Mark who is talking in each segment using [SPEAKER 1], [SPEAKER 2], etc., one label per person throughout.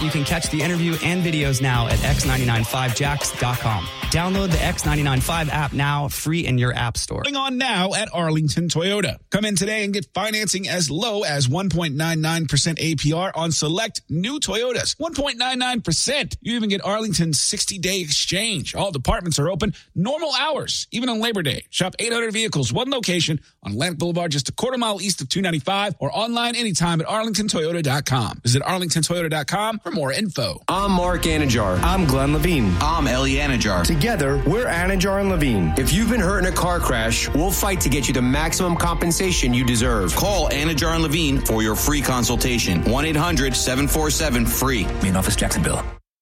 [SPEAKER 1] You can catch the interview and videos now at x995jax.com. Download the X995 app now, free in your app store.
[SPEAKER 2] Going on now at Arlington Toyota. Come in today and get financing as low as 1.99% APR on select new Toyotas. 1.99%. You even get Arlington's 60-day exchange. All departments are open, normal hours, even on Labor Day. Shop 800 vehicles, one location on Atlantic Boulevard, just a quarter mile east of 295, or online anytime at arlingtontoyota.com. Visit arlingtontoyota.com for more info.
[SPEAKER 3] I'm Mark Anajar.
[SPEAKER 4] I'm Glenn Levine.
[SPEAKER 5] I'm Ellie Anajar.
[SPEAKER 4] Together, we're Anajar and Levine.
[SPEAKER 3] If you've been hurt in a car crash, we'll fight to get you the maximum compensation you deserve.
[SPEAKER 5] Call Anajar and Levine for your free consultation. 1-800-747-FREE.
[SPEAKER 6] Main office, Jacksonville.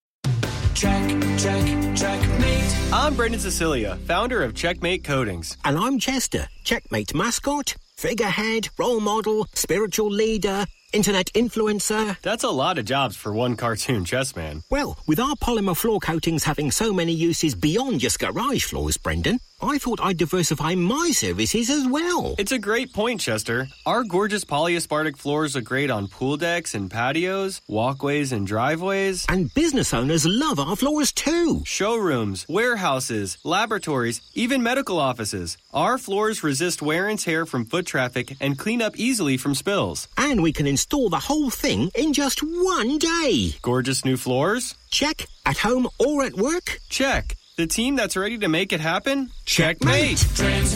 [SPEAKER 7] Checkmate. I'm Brendan Cecilia, founder of Checkmate Coatings.
[SPEAKER 8] And I'm Chester, Checkmate mascot, figurehead, role model, spiritual leader, internet influencer.
[SPEAKER 7] That's a lot of jobs for one cartoon chess man.
[SPEAKER 8] Well, with our polymer floor coatings having so many uses beyond just garage floors, Brendan, I thought I'd diversify my services as well.
[SPEAKER 7] It's a great point, Chester. Our gorgeous polyaspartic floors are great on pool decks and patios, walkways and driveways.
[SPEAKER 8] And business owners love our floors too.
[SPEAKER 7] Showrooms, warehouses, laboratories, even medical offices. Our floors resist wear and tear from foot traffic and clean up easily from spills.
[SPEAKER 8] And we can install the whole thing in just one day.
[SPEAKER 7] Gorgeous new floors?
[SPEAKER 8] Check. At home or at work?
[SPEAKER 7] Check. The team that's ready to make it happen?
[SPEAKER 8] Checkmate.